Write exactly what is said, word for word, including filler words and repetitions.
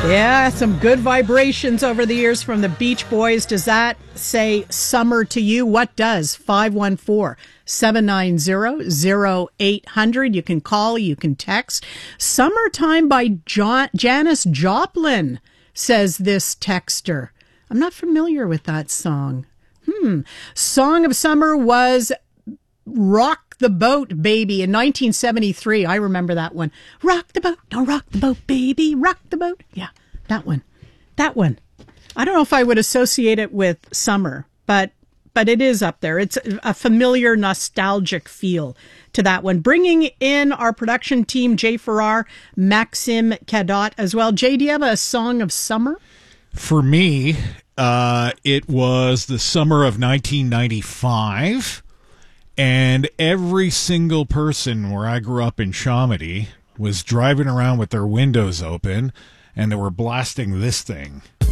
Yeah, some good vibrations over the years from the Beach Boys. Does that say summer to you? What does? five one four, seven nine zero, zero eight hundred. You can call, you can text. Summertime by John, Janis Joplin, says this texter. I'm not familiar with that song. Hmm. Song of Summer was Rock the Boat, Baby, in nineteen seventy-three. I remember that one. Rock the boat, don't rock the boat, baby, rock the boat. Yeah, that one. That one. I don't know if I would associate it with summer, but but it is up there. It's a familiar, nostalgic feel to that one. Bringing in our production team, Jay Farrar, Maxim Cadot as well. Jay, do you have a song of summer? For me, uh, it was the summer of nineteen ninety-five. And every single person where I grew up in Shawmedy was driving around with their windows open, and they were blasting this thing.